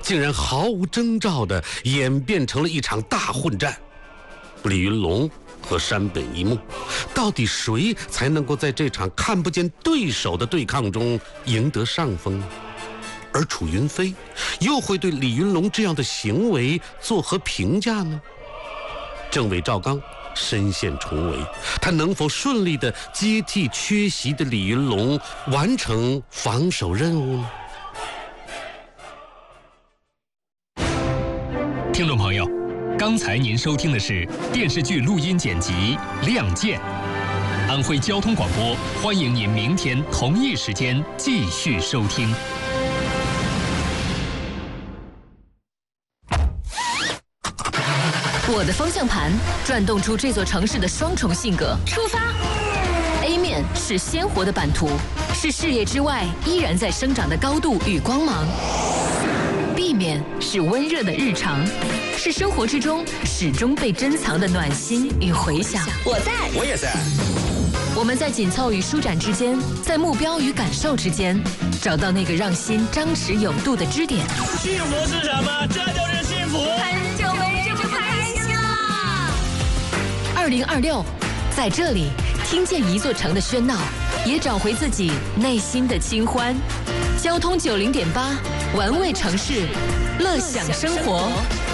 竟然毫无征兆地演变成了一场大混战。李云龙和山本一木，到底谁才能够在这场看不见对手的对抗中赢得上风？而楚云飞又会对李云龙这样的行为作何评价呢？政委赵刚身陷重围，他能否顺利地接替缺席的李云龙，完成防守任务呢？ 听众朋友，刚才您收听的是电视剧录音剪辑《亮剑》。安徽交通广播欢迎您明天同一时间继续收听。 我的方向盘转动出这座城市的双重性格。出发 ！A 面是鲜活的版图，是视野之外依然在生长的高度与光芒。B 面是温热的日常，是生活之中始终被珍藏的暖心与回响。 我在， 我也在。 我们在紧凑与舒展之间，在目标与感受之间，找到那个让心张弛有度的支点。 幸福是什么？这就是幸福。 很久没这么开心了。 2026，在这里听见一座城的喧闹，也找回自己内心的清欢。交通90.8，玩味城市，乐享生活。